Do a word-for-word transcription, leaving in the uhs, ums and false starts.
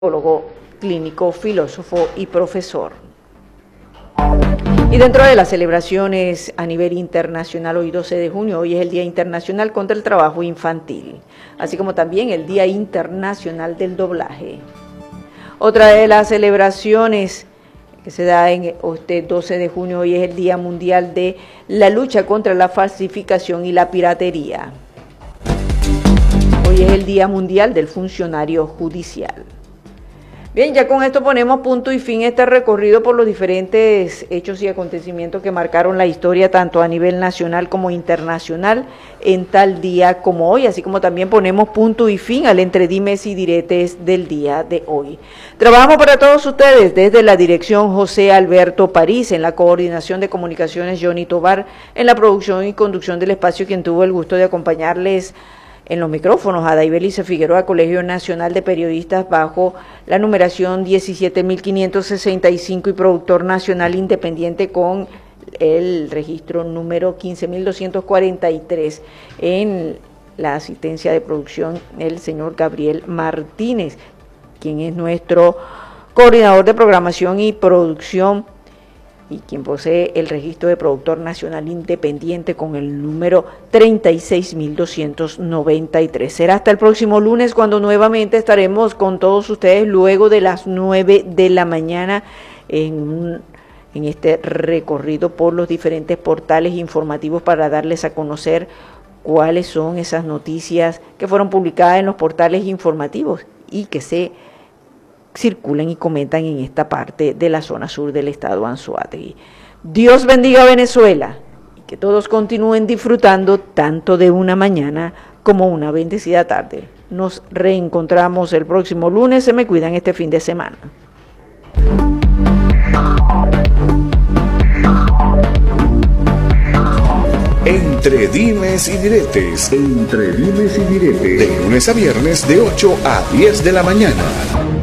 psicólogo clínico, filósofo y profesor. Y dentro de las celebraciones a nivel internacional, hoy doce de junio, hoy es el Día Internacional contra el Trabajo Infantil, así como también el Día Internacional del Doblaje. Otra de las celebraciones que se da en este doce de junio, hoy es el Día Mundial de la Lucha contra la Falsificación y la Piratería. Hoy es el Día Mundial del Funcionario Judicial. Bien, ya con esto ponemos punto y fin a este recorrido por los diferentes hechos y acontecimientos que marcaron la historia tanto a nivel nacional como internacional en tal día como hoy, así como también ponemos punto y fin al entre dimes y diretes del día de hoy. Trabajamos para todos ustedes desde la dirección José Alberto París, en la coordinación de comunicaciones Johnny Tobar, en la producción y conducción del espacio, quien tuvo el gusto de acompañarles en los micrófonos a Daibelice Figueroa, Colegio Nacional de Periodistas, bajo la numeración diecisiete mil quinientos sesenta y cinco y productor nacional independiente con el registro número quince mil doscientos cuarenta y tres. En la asistencia de producción, el señor Gabriel Martínez, quien es nuestro coordinador de programación y producción y quien posee el registro de productor nacional independiente con el número treinta y seis mil doscientos noventa y tres. Será hasta el próximo lunes cuando nuevamente estaremos con todos ustedes luego de las nueve de la mañana en, en este recorrido por los diferentes portales informativos para darles a conocer cuáles son esas noticias que fueron publicadas en los portales informativos y que se circulan y comentan en esta parte de la zona sur del estado Anzoátegui. Dios bendiga a Venezuela y que todos continúen disfrutando tanto de una mañana como una bendecida tarde. Nos reencontramos el próximo lunes. Se me cuidan este fin de semana. Entre dimes y diretes. Entre dimes y diretes. De lunes a viernes de ocho a diez de la mañana.